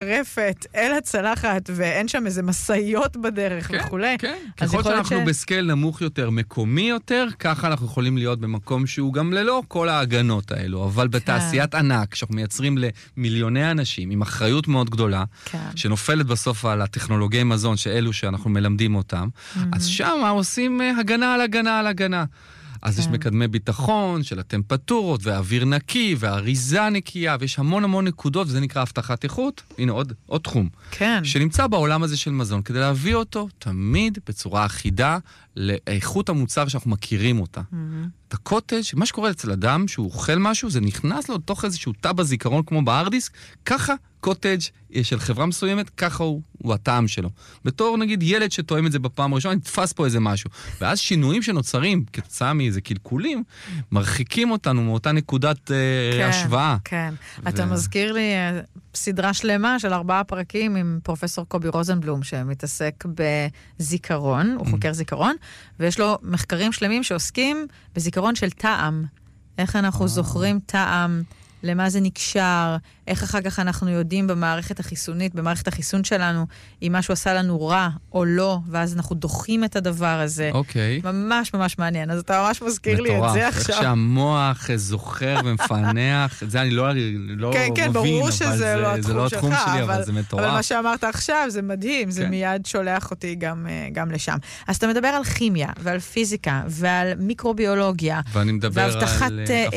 הרפת אל הצלחת, ואין שם איזה מסעיות בדרך וכולי. כן, ככל שאנחנו בסקייל נמוך יותר, מקומי יותר, ככה אנחנו יכולים להיות במקום שהוא גם ללא כל ההגנות האלו, אבל בתעשיית ענק, שאנחנו מייצרים למיליוני אנשים, עם אחריות מאוד גדולה, שנופלת בסוף על הטכנולוגי מזון, שאלו שאנחנו מלמדים אותם, אז שם עושים הגנה על הגנה על הגנה. אז יש מקדמי ביטחון של הטמפרטורות, והאוויר נקי, והאריזה נקייה, ויש המון המון נקודות, וזה נקרא הבטחת איכות. הנה עוד תחום. כן. שנמצא בעולם הזה של מזון, כדי להביא אותו תמיד בצורה אחידה, לאיכות המוצר שאנחנו מכירים אותה. את הקוטג', מה שקורה אצל אדם, שהוא אוכל משהו, זה נכנס לו תוך איזשהו תא בזיכרון, כמו בארדיסק, ככה קוטג' של חברה מסוימת, ככה הוא הטעם שלו. בתור נגיד ילד שטועם את זה בפעם הראשונה, נתפס פה איזה משהו. ואז שינויים שנוצרים, כתוצאה מאיזה קלקולים, מרחיקים אותנו מאותה נקודת השוואה. כן, אתה מזכיר לי סדרה שלמה של 4 פרקים עם פרופסור קובי רוזנבלום, שמתעסק בזיכרון, הוא חוקר זיכרון, ויש לו מחקרים שלמים שעוסקים בזיכרון של טעם. איך אנחנו זוכרים טעם, למה זה נקשר, איך אחר כך אנחנו יודעים במערכת החיסונית, במערכת החיסון שלנו, אם משהו עשה לנו רע או לא, ואז אנחנו דוחים את הדבר הזה. אוקיי. ממש ממש מעניין. אז אתה ממש מזכיר לי את זה עכשיו. איך שהמוח זוכר ומפענח, את זה אני לא כן, מבין, אבל זה לא התחום שלי, אבל זה מטורף. אבל מה שאמרת עכשיו זה מדהים, זה מיד שולח אותי גם לשם. אז אתה מדבר על כימיה ועל פיזיקה ועל מיקרוביולוגיה, והבטחת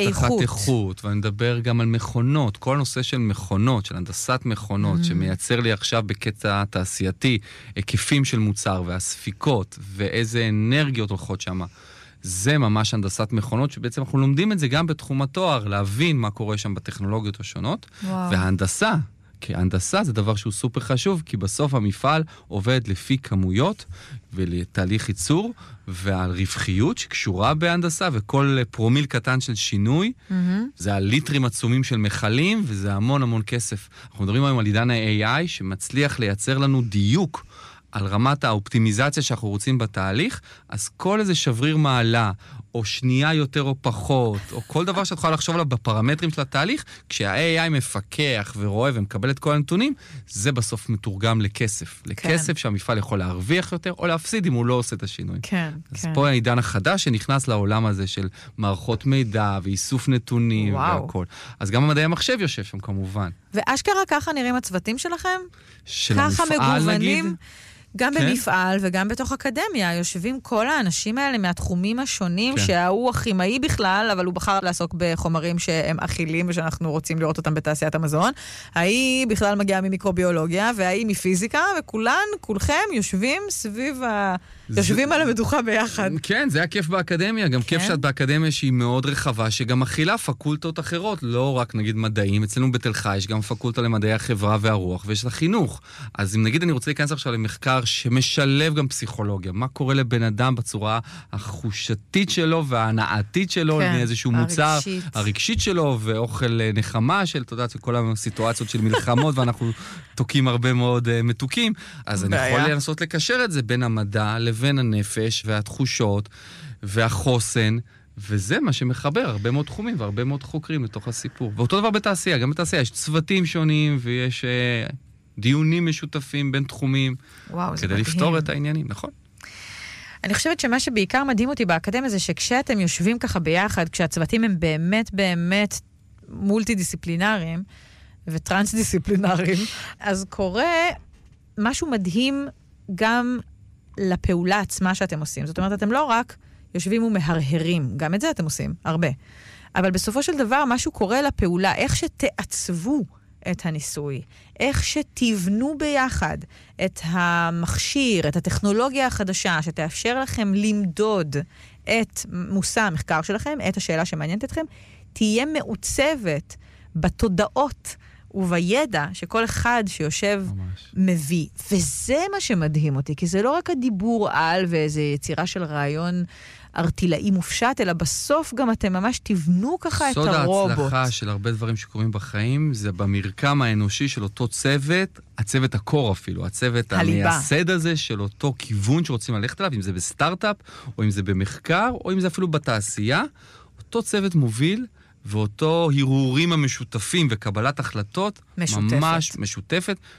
איכות, ואני מדבר גם על מכונות, כל הנושא של מכונות, של הנדסת מכונות, שמייצר לי עכשיו בקטע תעשייתי, היקפים של מוצר והספיקות, ואיזה אנרגיות הולכות שם. זה ממש הנדסת מכונות, שבעצם אנחנו לומדים את זה גם בתחום התואר, להבין מה קורה שם בטכנולוגיות השונות, וההנדסה, כי ההנדסה זה דבר שהוא סופר חשוב, כי בסוף המפעל עובד לפי כמויות ולתהליך ייצור, ועל רווחיות שקשורה בהנדסה, וכל פרומיל קטן של שינוי, זה הליטרים עצומים של מחלים, וזה המון המון כסף. אנחנו מדברים היום על עידן ה-AI, שמצליח לייצר לנו דיוק על רמת האופטימיזציה שאנחנו רוצים בתהליך, אז כל איזה שבריר מעלה, או שנייה יותר או פחות, או כל דבר שאת יכולה לחשוב עליו בפרמטרים של התהליך, כשה-AI מפקח ורואה ומקבל את כל הנתונים, זה בסוף מתורגם לכסף. לכסף שהמפעל יכול להרוויח יותר, או להפסיד אם הוא לא עושה את השינוי. אז פה העידן החדש שנכנס לעולם הזה של מערכות מידע, ואיסוף נתונים והכל. אז גם המדעי המחשב יושב שם כמובן. ואשכרה ככה נראים הצוותים שלכם? של המפעל נגיד? גם במפעל וגם בתוך אקדמיה, יושבים כל האנשים האלה מהתחומים השונים, שההוא הכימאי בכלל, אבל הוא בחר לעסוק בחומרים שהם אכילים, ושאנחנו רוצים לראות אותם בתעשיית המזון. ההיא בכלל מגיעה ממיקרוביולוגיה, וההיא מפיזיקה, כולכם יושבים סביב יושבים על המדוכה ביחד. כן, זה הכיף באקדמיה, גם כיף שאת באקדמיה שהיא מאוד רחבה, שגם מכילה פקולטות אחרות, לא רק נגיד מדעים, אצלנו בתל חי יש גם פקולטה למדעי החברה והרוח, ויש לה חינוך. אז אם נגיד אני רוצה להיכנס עכשיו למחקר שמשלב גם פסיכולוגיה, מה קורה לבן אדם בצורה החושתית שלו וההנאתית שלו, מאיזשהו מוצר, הרגשית שלו, ואוכל נחמה של, אתה יודעת, כל הסיטואציות של מלחמות, ואנחנו תוקים הרבה מאוד מתוקים, אז אני יכול לנסות לקשר את זה בין המדע לבין הנפש והתחושות והחוסן, וזה מה שמחבר הרבה מאוד תחומים והרבה מאוד חוקרים לתוך הסיפור. ואותו דבר בתעשייה, גם בתעשייה יש צוותים שונים ויש דיונים משותפים בין תחומים, כדי לפתור את העניינים, נכון? אני חושבת שמה שבעיקר מדהים אותי באקדמיה זה שכשאתם יושבים ככה ביחד, כשהצוותים הם באמת באמת מולטי-דיסציפלינריים וטרנס-דיסציפלינריים, אז קורה משהו מדהים גם לפעולה עצמה שאתם עושים. זאת אומרת, אתם לא רק יושבים ומהרהרים, גם את זה אתם עושים, הרבה. אבל בסופו של דבר משהו קורה לפעולה, איך שתעצבו את הניסוי, איך שתבנו ביחד את המכשיר, את הטכנולוגיה החדשה, שתאפשר לכם למדוד את מושא המחקר שלכם, את השאלה שמעניינת אתכם, תהיה מעוצבת בתודעות ובידע שכל אחד שיושב מביא. וזה מה שמדהים אותי, כי זה לא רק הדיבור על ואיזו יצירה של רעיון ארטילאי מופשט, אלא בסוף גם אתם ממש תבנו ככה את הרובוט. סוד ההצלחה של הרבה דברים שקורים בחיים, זה במרקם האנושי של אותו צוות, הצוות הקור אפילו, הצוות המייסד הזה של אותו כיוון שרוצים ללכת עליו, אם זה בסטארט-אפ, או אם זה במחקר, או אם זה אפילו בתעשייה, אותו צוות מוביל, ואותו הרהורים המשותפים וקבלת החלטות ממש משותפת,